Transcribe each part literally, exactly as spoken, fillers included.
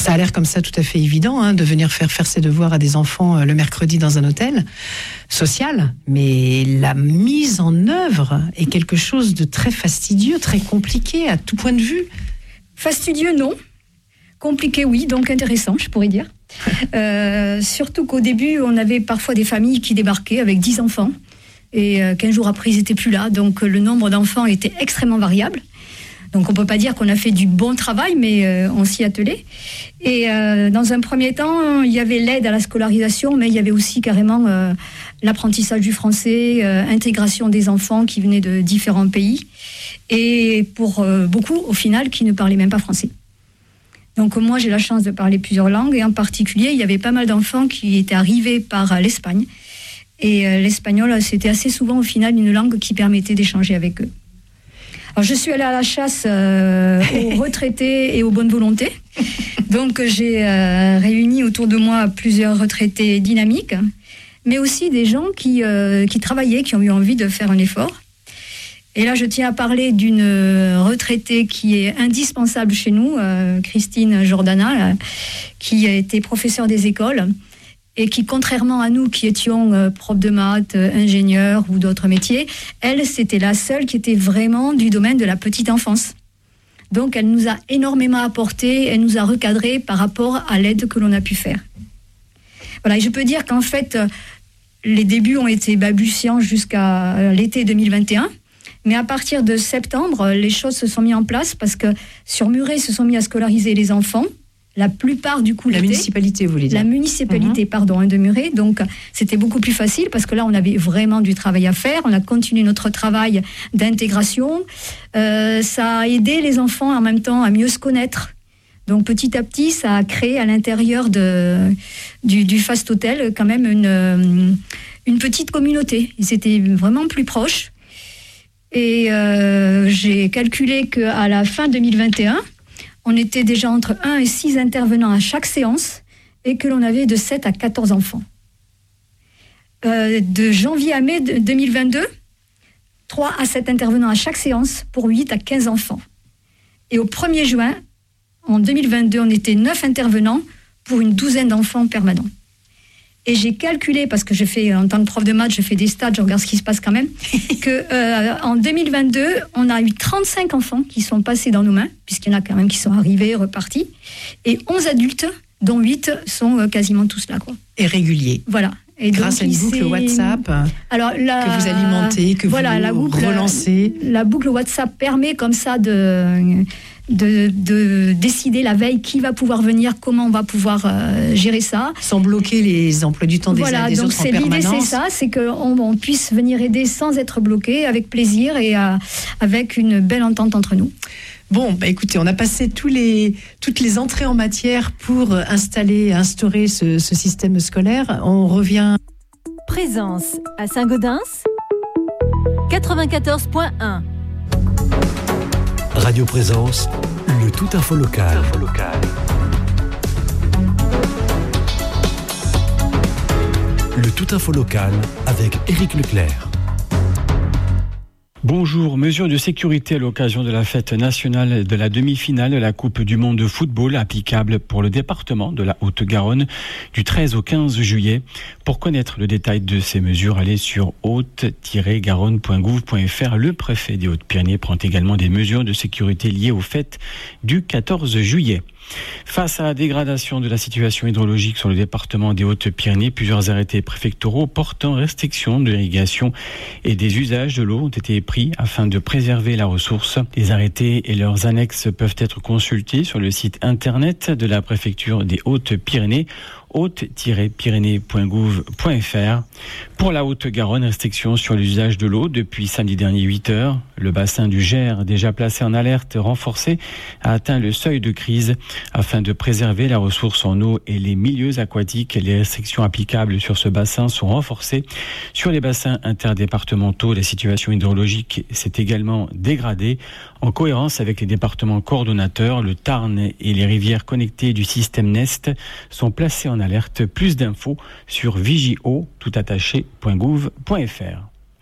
Ça a l'air comme ça tout à fait évident, hein, de venir faire faire ses devoirs à des enfants euh, le mercredi dans un hôtel social, mais la mise en œuvre est quelque chose de très fastidieux, très compliqué à tout point de vue. Fastidieux, non. Compliqué, oui, donc intéressant, je pourrais dire. euh, surtout qu'au début, on avait parfois des familles qui débarquaient avec dix enfants, et euh, quinze jours après, ils n'étaient plus là, donc le nombre d'enfants était extrêmement variable. Donc on ne peut pas dire qu'on a fait du bon travail, mais euh, on s'y attelait. Et euh, dans un premier temps, il y avait l'aide à la scolarisation, mais il y avait aussi carrément euh, l'apprentissage du français, euh, intégration des enfants qui venaient de différents pays, et pour euh, beaucoup, au final, qui ne parlaient même pas français. Donc moi, j'ai la chance de parler plusieurs langues, et en particulier, il y avait pas mal d'enfants qui étaient arrivés par euh, l'Espagne. Et euh, l'espagnol, c'était assez souvent, au final, une langue qui permettait d'échanger avec eux. Alors, je suis allée à la chasse euh, aux retraités et aux bonnes volontés. Donc, j'ai euh, réuni autour de moi plusieurs retraités dynamiques, mais aussi des gens qui, euh, qui travaillaient, qui ont eu envie de faire un effort. Et là, je tiens à parler d'une retraitée qui est indispensable chez nous, euh, Christine Jordana, là, qui a été professeure des écoles et qui, contrairement à nous qui étions euh, profs de maths, euh, ingénieurs ou d'autres métiers, elle, c'était la seule qui était vraiment du domaine de la petite enfance. Donc, elle nous a énormément apporté, elle nous a recadré par rapport à l'aide que l'on a pu faire. Voilà, et je peux dire qu'en fait, euh, les débuts ont été balbutiants jusqu'à l'été deux mille vingt et un, mais à partir de septembre, les choses se sont mises en place parce que sur Muret, se sont mis à scolariser les enfants. La plupart du coup la l'été, municipalité, vous voulez dire? La municipalité, mmh. pardon, hein, de Muret. Donc, c'était beaucoup plus facile parce que là, on avait vraiment du travail à faire. On a continué notre travail d'intégration. Euh, ça a aidé les enfants en même temps à mieux se connaître. Donc, petit à petit, ça a créé à l'intérieur de, du, du Fast Hotel quand même une, une petite communauté. Ils étaient vraiment plus proches. Et euh, j'ai calculé qu'à la fin deux mille vingt et un, on était déjà entre un et six intervenants à chaque séance et que l'on avait de sept à quatorze enfants. Euh, de janvier à mai deux mille vingt-deux, trois à sept intervenants à chaque séance pour huit à quinze enfants. Et au premier juin, en deux mille vingt-deux, on était neuf intervenants pour une douzaine d'enfants permanents. Et j'ai calculé, parce que je fais, en tant que prof de maths, je fais des stats, je regarde ce qui se passe quand même, que euh, en deux mille vingt-deux, on a eu trente-cinq enfants qui sont passés dans nos mains, puisqu'il y en a quand même qui sont arrivés, repartis, et onze adultes, dont huit sont euh, quasiment tous là, quoi. Et réguliers. Voilà. Et grâce donc, à une boucle c'est... WhatsApp Alors, la... que vous alimentez, que voilà, vous la boucle, relancez. La boucle WhatsApp permet comme ça de... De, de décider la veille qui va pouvoir venir, comment on va pouvoir euh, gérer ça. Sans bloquer les emplois du temps des voilà, uns et des autres en permanence. Voilà, donc l'idée c'est ça, c'est qu'on on puisse venir aider sans être bloqué, avec plaisir et euh, avec une belle entente entre nous. Bon, bah écoutez, on a passé tous les, toutes les entrées en matière pour installer, instaurer ce, ce système scolaire. On revient... Présence à Saint-Gaudens, quatre-vingt-quatorze point un. Radio Présence, le tout info local. Info local. Le tout info local avec Éric Leclerc. Bonjour, mesures de sécurité à l'occasion de la fête nationale de la demi-finale de la Coupe du Monde de football applicable pour le département de la Haute-Garonne du treize au quinze juillet. Pour connaître le détail de ces mesures, allez sur haute tiret garonne point gouv point f r. Le préfet des Hautes-Pyrénées prend également des mesures de sécurité liées aux fêtes du quatorze juillet. Face à la dégradation de la situation hydrologique sur le département des Hautes-Pyrénées, plusieurs arrêtés préfectoraux portant restriction de l'irrigation et des usages de l'eau ont été pris afin de préserver la ressource. Les arrêtés et leurs annexes peuvent être consultés sur le site internet de la préfecture des Hautes-Pyrénées, haute tiret pyrénées point gouv point f r. Pour la Haute-Garonne, restriction sur l'usage de l'eau depuis samedi dernier huit heures. Le bassin du Gers, déjà placé en alerte renforcée, a atteint le seuil de crise. Afin de préserver la ressource en eau et les milieux aquatiques, les restrictions applicables sur ce bassin sont renforcées. Sur les bassins interdépartementaux, la situation hydrologique s'est également dégradée. En cohérence avec les départements coordonnateurs, le Tarn et les rivières connectées du système Nest sont placés en alerte. Plus d'infos sur vigio tout attaché point gouv point f r.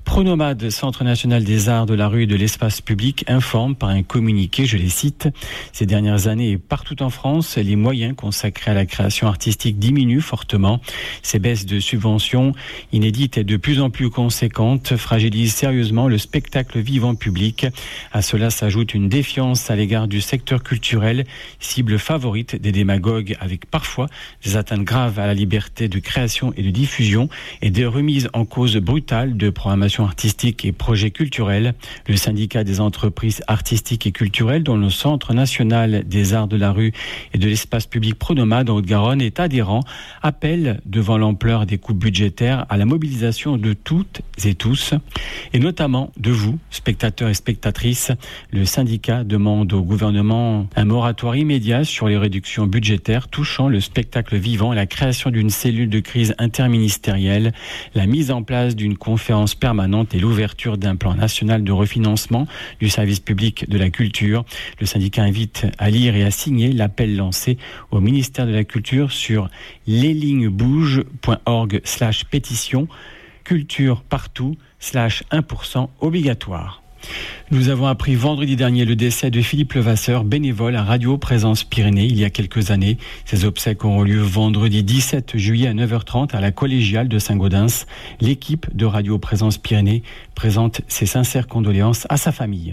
Pronomade, Centre national des arts de la rue et de l'espace public, informe par un communiqué, je les cite, ces dernières années et partout en France, les moyens consacrés à la création artistique diminuent fortement. Ces baisses de subventions inédites et de plus en plus conséquentes fragilisent sérieusement le spectacle vivant public. À cela s'ajoute une défiance à l'égard du secteur culturel, cible favorite des démagogues, avec parfois des atteintes graves à la liberté de création et de diffusion et des remises en cause brutales de programmation artistique et projets culturels. Le syndicat des entreprises artistiques et culturelles, dont le Centre national des arts de la rue et de l'espace public Pronomade en Haute-Garonne est adhérent, appelle devant l'ampleur des coupes budgétaires à la mobilisation de toutes et tous, et notamment de vous, spectateurs et spectatrices. Le syndicat demande au gouvernement un moratoire immédiat sur les réductions budgétaires touchant le spectacle vivant, la création d'une cellule de crise interministérielle, la mise en place d'une conférence permanente et l'ouverture d'un plan national de refinancement du service public de la culture. Le syndicat invite à lire et à signer l'appel lancé au ministère de la Culture sur leslignesbougent.org slash pétition culture partout slash un pour cent obligatoire. Nous avons appris vendredi dernier le décès de Philippe Levasseur, bénévole à Radio Présence Pyrénées il y a quelques années. Ses obsèques auront lieu vendredi dix-sept juillet à neuf heures trente à la collégiale de Saint-Gaudens. L'équipe de Radio Présence Pyrénées présente ses sincères condoléances à sa famille.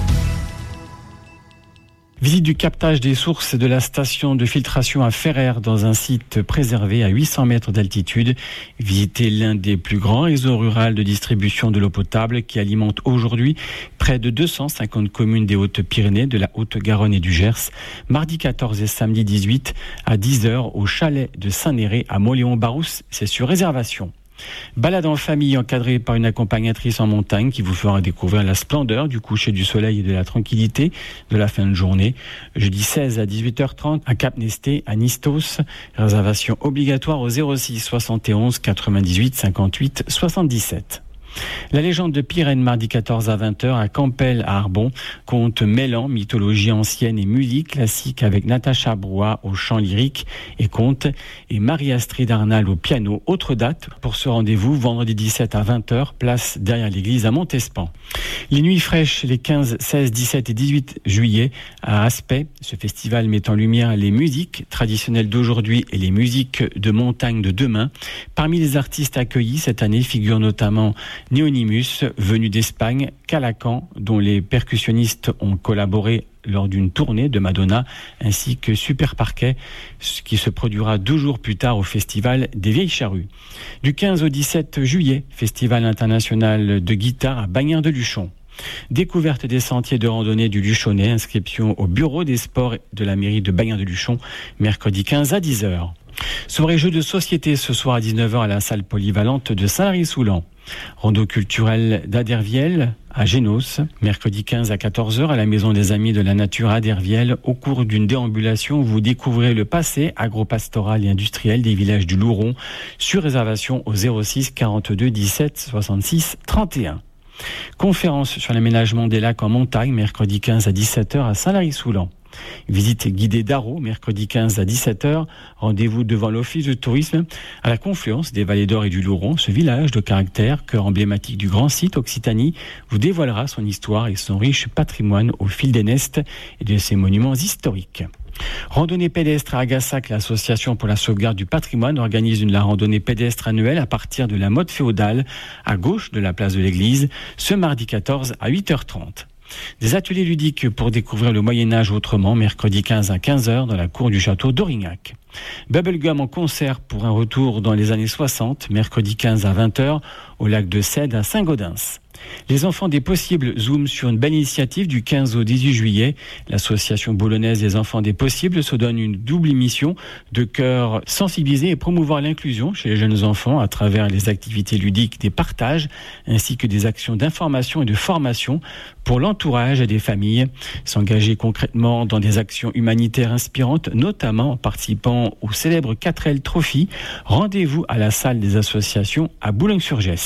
Visite du captage des sources de la station de filtration à Ferrer dans un site préservé à huit cents mètres d'altitude. Visitez l'un des plus grands réseaux ruraux de distribution de l'eau potable qui alimente aujourd'hui près de deux cent cinquante communes des Hautes-Pyrénées, de la Haute-Garonne et du Gers. Mardi quatorze et samedi dix-huit à dix heures au chalet de Saint-Néré à Mauléon-Barousse. C'est sur réservation. Balade en famille encadrée par une accompagnatrice en montagne qui vous fera découvrir la splendeur du coucher du soleil et de la tranquillité de la fin de journée. Jeudi seize à dix-huit heures trente à Cap-Nesté, à Nistos. Réservation obligatoire au zéro six soixante et onze quatre-vingt-dix-huit cinquante-huit soixante-dix-sept. La légende de Pyrène, mardi quatorze à vingt heures à Campel à Arbon, conte mêlant mythologie ancienne et musique classique avec Natacha Brouat au chant lyrique et conte et Marie-Astrid Arnal au piano. Autre date pour ce rendez-vous, vendredi dix-sept à vingt heures, place derrière l'église à Montespan. Les nuits fraîches les quinze, seize, dix-sept et dix-huit juillet à Aspect. Ce festival met en lumière les musiques traditionnelles d'aujourd'hui et les musiques de montagne de demain. Parmi les artistes accueillis cette année figurent notamment Néonimus, venu d'Espagne, Calacan, dont les percussionnistes ont collaboré lors d'une tournée de Madonna, ainsi que Super Parquet, ce qui se produira deux jours plus tard au Festival des Vieilles Charrues. Du quinze au dix-sept juillet, Festival international de guitare à Bagnères-de-Luchon. Découverte des sentiers de randonnée du Luchonnais, inscription au bureau des sports de la mairie de Bagnères-de-Luchon, mercredi quinze à dix heures. Soirée jeux de société ce soir à dix-neuf heures à la salle polyvalente de Saint-Lary-Soulan. Rando culturel d'Aderviel à Génos, mercredi quinze à quatorze heures à la Maison des Amis de la Nature à Aderviel. Au cours d'une déambulation, vous découvrez le passé agropastoral et industriel des villages du Louron, sur réservation au zéro six quarante-deux dix-sept soixante-six trente et un. Conférence sur l'aménagement des lacs en montagne, mercredi quinze à dix-sept heures à Saint-Lary-Soulan. Visite guidée d'Arreau, mercredi quinze à dix-sept heures. Rendez-vous devant l'Office de tourisme à la confluence des Vallées d'Or et du Louron. Ce village de caractère, cœur emblématique du grand site Occitanie, vous dévoilera son histoire et son riche patrimoine au fil des nestes et de ses monuments historiques. Randonnée pédestre à Agassac, l'association pour la sauvegarde du patrimoine organise une la randonnée pédestre annuelle à partir de la motte féodale à gauche de la place de l'église ce mardi quatorze à huit heures trente. Des ateliers ludiques pour découvrir le Moyen-Âge autrement, mercredi quinze à quinze heures dans la cour du château d'Aurignac. Bubblegum en concert pour un retour dans les années soixante, mercredi quinze à vingt heures au lac de Cède à Saint-Gaudens. Les enfants des possibles zooment sur une belle initiative du quinze au dix-huit juillet. L'association boulonnaise des enfants des possibles se donne une double mission de cœur sensibiliser et promouvoir l'inclusion chez les jeunes enfants à travers les activités ludiques, des partages ainsi que des actions d'information et de formation pour l'entourage des familles. S'engager concrètement dans des actions humanitaires inspirantes, notamment en participant au célèbre quatre L Trophy. Rendez-vous à la salle des associations à Boulogne-sur-Gesse.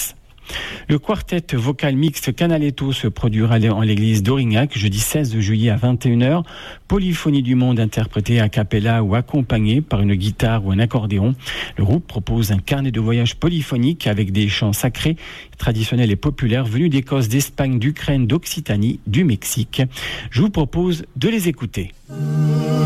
Le quartet vocal mixte Canaletto se produira en l'église d'Aurignac jeudi seize juillet à vingt et une heures. Polyphonie du monde interprétée a cappella ou accompagnée par une guitare ou un accordéon. Le groupe propose un carnet de voyage polyphonique avec des chants sacrés, traditionnels et populaires venus d'Écosse, d'Espagne, d'Ukraine, d'Occitanie, du Mexique. Je vous propose de les écouter.